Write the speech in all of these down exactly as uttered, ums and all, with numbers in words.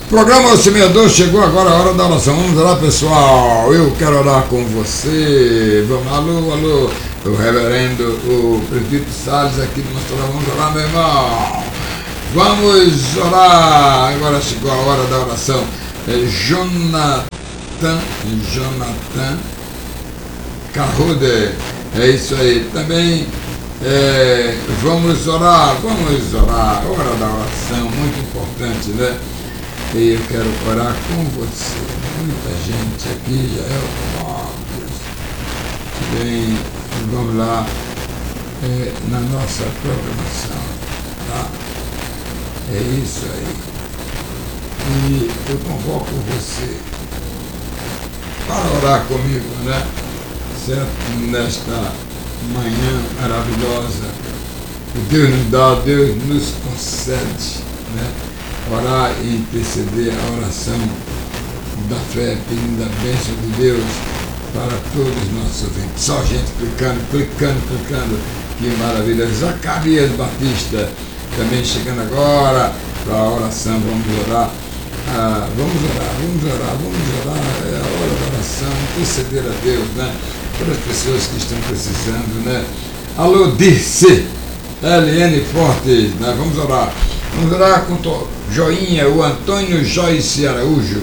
Programa O Semeador, chegou agora a hora da oração. Vamos lá, pessoal. Eu quero orar com você. Vamos, alô, alô. O reverendo, o presbítero Salles aqui do Mostarão. Vamos orar, meu irmão. Vamos orar. Agora chegou a hora da oração. É Jonathan, Jonathan Carrude. É isso aí. Também é, vamos orar, vamos orar. Hora da oração, muito importante, né? E eu quero orar com você. Muita gente aqui já é óbvio. Bem, vamos lá é, na nossa programação, tá? É isso aí. E eu convoco você para orar comigo, né? Certo? Nesta manhã maravilhosa que Deus nos dá, Deus nos concede, né? Orar e interceder a oração da fé, pedindo a bênção de Deus para todos os nossos ouvintes. Só gente clicando, clicando, clicando. Que maravilha. Zacarias Batista também chegando agora para a oração. Vamos orar. Ah, vamos orar, vamos orar, vamos orar. É a hora da oração, interceder a Deus, né? Para as pessoas que estão precisando, né? Alô, Dirce, L N Fortes, né? Vamos orar. Vamos orar com o joinha, o Antônio Joyce Araújo,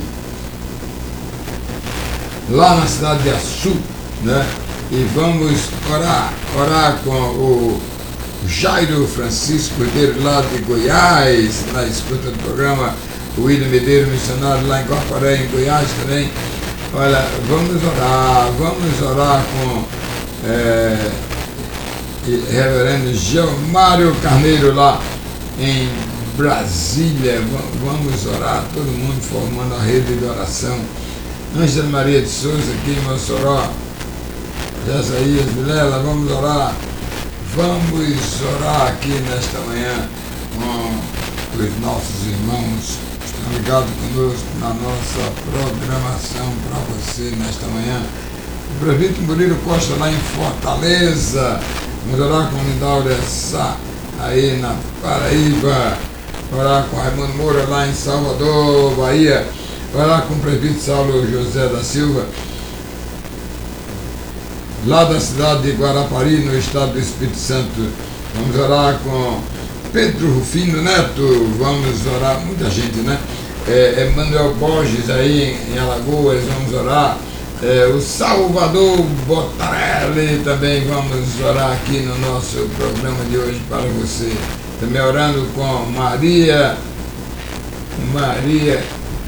lá na cidade de Açu, né? E vamos orar, orar com o Jairo Francisco Medeiros, lá de Goiás, na escuta do programa, o William Medeiros, missionário lá em Guaporé, em Goiás também. Olha, vamos orar, vamos orar com é, reverendo Geomário Carneiro, lá em Brasília. Vamos orar, todo mundo formando a rede de oração. Ângela Maria de Souza aqui em Mossoró, Jesaías Vilela, vamos orar. Vamos orar aqui nesta manhã com os nossos irmãos que estão ligados conosco na nossa programação para você nesta manhã. O prefeito Murilo Costa lá em Fortaleza, vamos orar com o Lindaura Sá aí na Paraíba. Orar com Raimundo Moura lá em Salvador, Bahia. Orar com o prefeito Saulo José da Silva, lá da cidade de Guarapari, no estado do Espírito Santo. Vamos orar com Pedro Rufino Neto. Vamos orar, muita gente, né? É, Emanuel Borges aí em Alagoas, vamos orar. É, o Salvador Botarelli também, vamos orar aqui no nosso programa de hoje para você. Também orando com Maria, Maria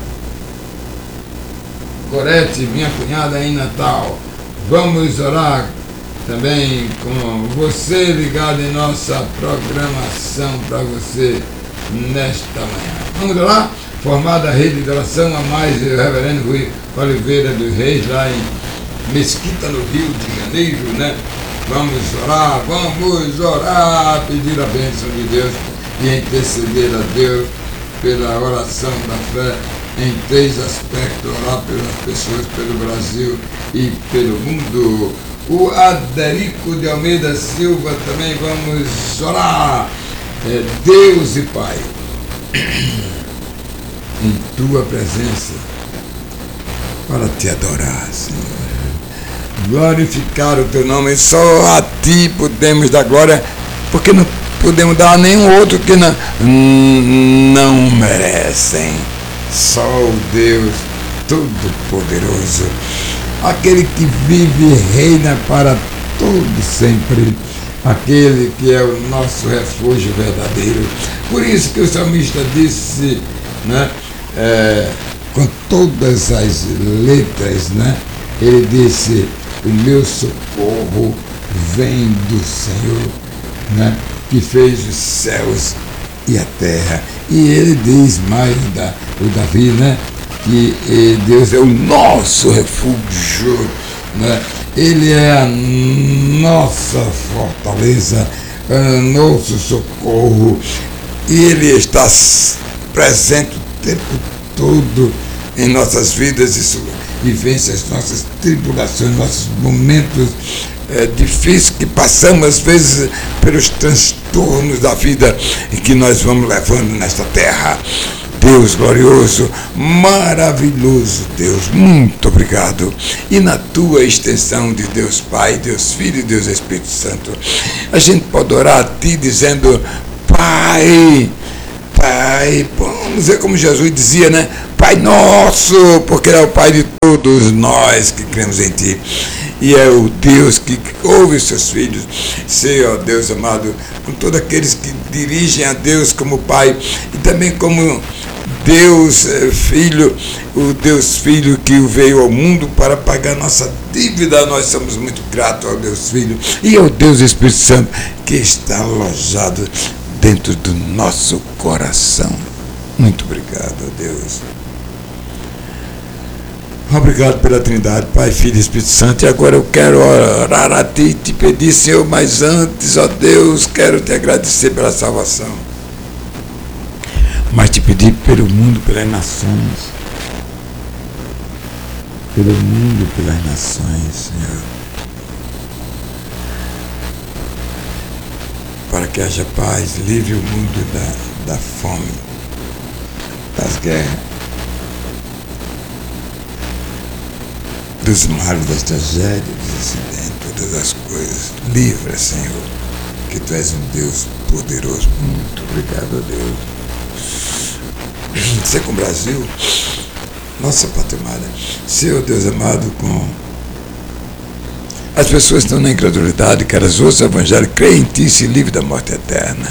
Gorete, minha cunhada em Natal. Vamos orar também com você ligado em nossa programação para você nesta manhã. Vamos orar? Formada a rede de oração a mais o reverendo Rui Oliveira dos Reis, lá em Mesquita, no Rio de Janeiro, né? Vamos orar, vamos orar, pedir a bênção de Deus e interceder a Deus pela oração da fé em três aspectos: orar pelas pessoas, pelo Brasil e pelo mundo. O Aderico de Almeida Silva também, vamos orar. É, Deus e Pai, em Tua presença, para Te adorar, Senhor, glorificar o Teu nome. Só a Ti podemos dar glória, porque não podemos dar a nenhum outro que não, não merecem. Só o Deus Todo-Poderoso, aquele que vive e reina para todo sempre, aquele que é o nosso refúgio verdadeiro. Por isso que o salmista disse, né, é, com todas as letras, né, ele disse: o meu socorro vem do Senhor, né, que fez os céus e a terra. E ele diz mais, da, o Davi, né, que eh, Deus é o nosso refúgio, né? Ele é a nossa fortaleza, é o nosso socorro, e Ele está presente o tempo todo em nossas vidas e, e vence as nossas tribulações, nossos momentos é, difíceis que passamos, às vezes, pelos transtornos da vida que nós vamos levando nesta terra. Deus glorioso, maravilhoso Deus, muito obrigado. E na tua extensão de Deus Pai, Deus Filho e Deus Espírito Santo, a gente pode orar a Ti dizendo: Pai, Pai, vamos dizer como Jesus dizia, né? Pai nosso, porque é o Pai de todos nós que cremos em Ti. E é o Deus que ouve os seus filhos. Seja, ó Deus amado, com todos aqueles que dirigem a Deus como Pai e também como Deus Filho, o Deus Filho que veio ao mundo para pagar nossa dívida. Nós somos muito gratos ao Deus Filho e ao Deus Espírito Santo que está alojado dentro do nosso coração. Muito obrigado, ó Deus. Obrigado pela Trindade, Pai, Filho e Espírito Santo. E agora eu quero orar a Ti e te pedir, Senhor, mas antes, ó Deus, quero te agradecer pela salvação. Mas te pedir pelo mundo, pelas nações. Pelo mundo, pelas nações, Senhor. Para que haja paz, livre o mundo da, da fome, das guerras, dos males, das tragédias, dos acidentes, todas as coisas. Livra, Senhor, que Tu és um Deus poderoso. Muito obrigado, a Deus. Ser com o Brasil, nossa pátria amada. Senhor Deus amado, com as pessoas que estão na incredulidade, que elas ouçam o Evangelho, creem em Ti e se livrem da morte eterna.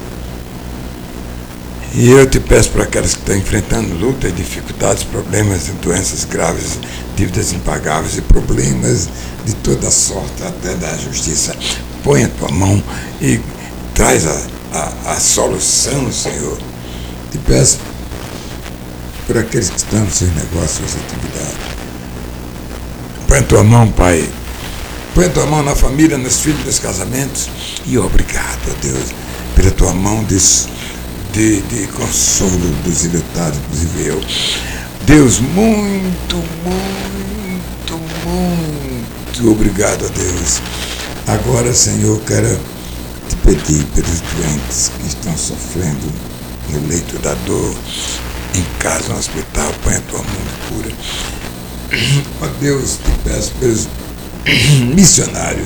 E eu te peço para aquelas que estão enfrentando lutas, dificuldades, problemas, doenças graves, dívidas impagáveis e problemas de toda sorte, até da justiça, põe a Tua mão e traz a, a, a solução, Senhor. Te peço por aqueles que estão nos seus negócios, suas atividades. Põe a Tua mão, Pai. Põe a Tua mão na família, nos filhos, nos casamentos. E obrigado, ó Deus, pela Tua mão de De, de consolo dos ilutados, inclusive eu. Deus, muito, muito, muito obrigado a Deus. Agora, Senhor, quero te pedir pelos doentes que estão sofrendo no leito da dor, em casa, no hospital, põe a Tua mão de cura. Ó Deus, te peço pelos missionários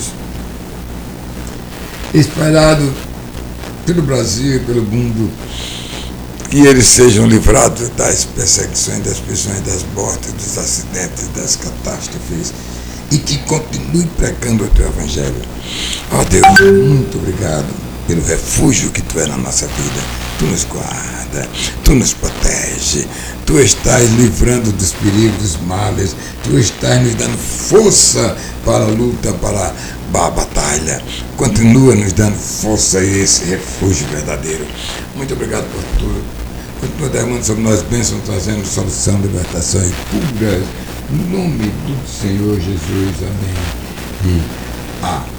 espalhados pelo Brasil e pelo mundo, que eles sejam livrados das perseguições, das prisões, das mortes, dos acidentes, das catástrofes, e que continue pregando o Teu Evangelho. Ó Deus, muito obrigado pelo refúgio que Tu é na nossa vida. Tu nos guarda, Tu nos protege, Tu estás livrando dos perigos, dos males, Tu estás nos dando força para a luta, para a batalha. Continua nos dando força e esse refúgio verdadeiro. Muito obrigado por tudo. Continua derramando sobre nós bênçãos, trazendo solução, libertação e cura. No nome do Senhor Jesus. Amém. E amém.